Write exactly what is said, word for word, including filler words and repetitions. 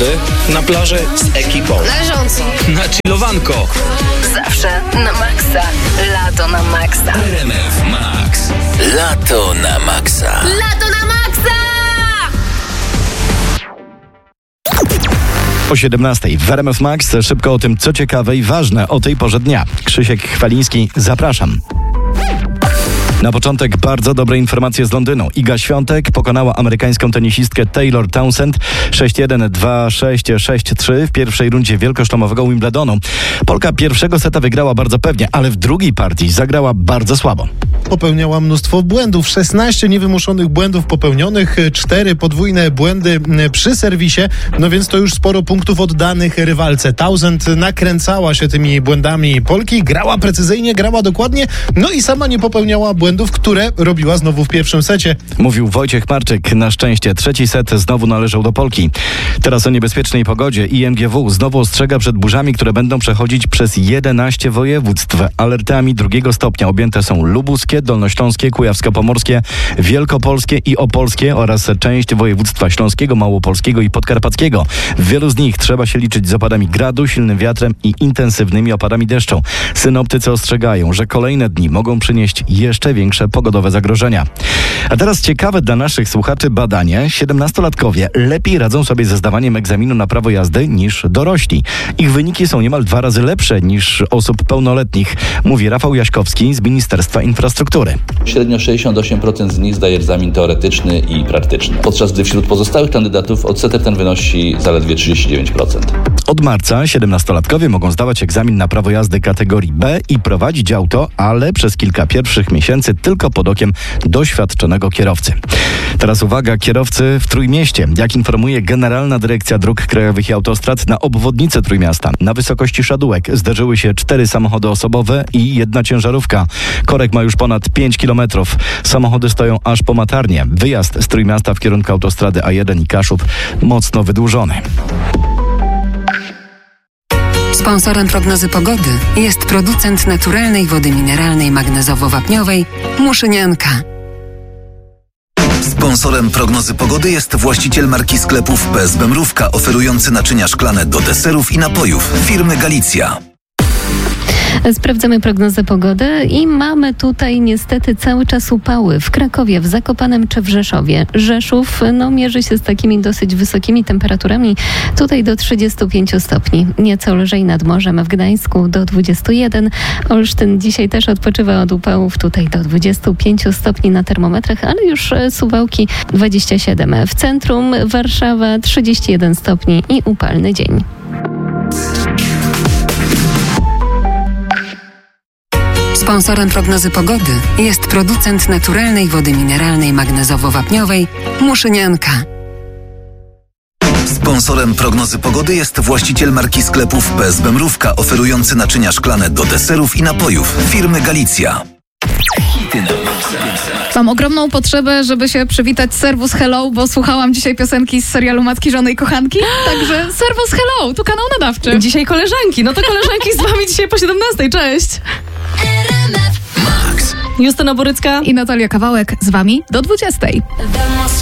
Na plażę z ekipą. Leżąco. Na chillowanko. Zawsze na maksa. Lato na maksa. R M F Max. Lato na maksa. Lato na maksa! O siedemnastej w R M F Max szybko o tym, co ciekawe i ważne o tej porze dnia. Krzysiek Chwaliński, zapraszam. Na początek bardzo dobre informacje z Londynu. Iga Świątek pokonała amerykańską tenisistkę Taylor Townsend sześć jeden, dwa sześć, sześć trzy w pierwszej rundzie wielkoszlemowego Wimbledonu. Polka pierwszego seta wygrała bardzo pewnie, ale w drugiej partii zagrała bardzo słabo. Popełniała mnóstwo błędów, szesnaście niewymuszonych błędów popełnionych, cztery podwójne błędy przy serwisie, no więc to już sporo punktów oddanych rywalce. Townsend nakręcała się tymi błędami Polki, grała precyzyjnie, grała dokładnie, no i sama nie popełniała błędów, które robiła znowu w pierwszym secie. Mówił Wojciech Marczyk. Na szczęście trzeci set znowu należał do Polki. Teraz o niebezpiecznej pogodzie. I M G W znowu ostrzega przed burzami, które będą przechodzić przez jedenaście województw. Alertami drugiego stopnia objęte są lubuskie, dolnośląskie, kujawsko-pomorskie, wielkopolskie i opolskie oraz część województwa śląskiego, małopolskiego i podkarpackiego. W wielu z nich trzeba się liczyć z opadami gradu, silnym wiatrem i intensywnymi opadami deszczu. Synoptycy ostrzegają, że kolejne dni mogą przynieść jeszcze większe pogodowe zagrożenia. A teraz ciekawe dla naszych słuchaczy badanie. siedemnastolatkowie lepiej radzą sobie ze zdawaniem egzaminu na prawo jazdy niż dorośli. Ich wyniki są niemal dwa razy lepsze niż osób pełnoletnich, mówi Rafał Jaśkowski z Ministerstwa Infrastruktury. Średnio sześćdziesiąt osiem procent z nich zdaje egzamin teoretyczny i praktyczny, podczas gdy wśród pozostałych kandydatów odsetek ten wynosi zaledwie trzydzieści dziewięć procent. Od marca siedemnastolatkowie mogą zdawać egzamin na prawo jazdy kategorii B i prowadzić auto, ale przez kilka pierwszych miesięcy tylko pod okiem doświadczonego kierowcy. Teraz uwaga, kierowcy w Trójmieście. Jak informuje Generalna Dyrekcja Dróg Krajowych i Autostrad, na obwodnicę Trójmiasta na wysokości Szadółek zderzyły się cztery samochody osobowe i jedna ciężarówka. Korek ma już ponad pięć kilometrów. Samochody stoją aż po Matarnię. Wyjazd z Trójmiasta w kierunku autostrady A jeden i Kaszub mocno wydłużony. Sponsorem prognozy pogody jest producent naturalnej wody mineralnej magnezowo-wapniowej Muszynianka. Sponsorem prognozy pogody jest właściciel marki sklepów P S B Mrówka, oferujący naczynia szklane do deserów i napojów firmy Galicja. Sprawdzamy prognozę pogody i mamy tutaj niestety cały czas upały w Krakowie, w Zakopanem czy w Rzeszowie. Rzeszów no, mierzy się z takimi dosyć wysokimi temperaturami, tutaj do trzydziestu pięciu stopni. Nieco lżej nad morzem w Gdańsku do dwudziestu jeden. Olsztyn dzisiaj też odpoczywa od upałów, tutaj do dwudziestu pięciu stopni na termometrach, ale już Suwałki dwadzieścia siedem. W centrum Warszawa trzydzieści jeden stopni i upalny dzień. Sponsorem prognozy pogody jest producent naturalnej wody mineralnej magnezowo-wapniowej Muszynianka. Sponsorem prognozy pogody jest właściciel marki sklepów P S B Mrówka, oferujący naczynia szklane do deserów i napojów firmy Galicja. Mam ogromną potrzebę, żeby się przywitać Servus Hello, bo słuchałam dzisiaj piosenki z serialu Matki, Żony i Kochanki. Także Servus Hello, tu kanał nadawczy. Dzisiaj koleżanki, no to koleżanki z wami dzisiaj po siedemnastej. Cześć! Max. Justyna Borycka i Natalia Kawałek z wami do dwudziestej.